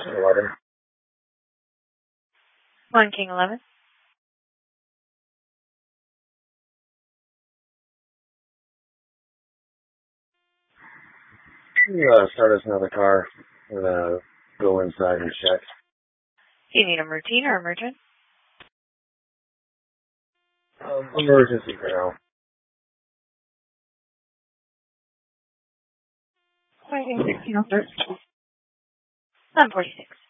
11. 1 King 11. You start us another car. We're going to go inside and check. Do you need a routine or emergent? Emergency for now. 16 will start. 746.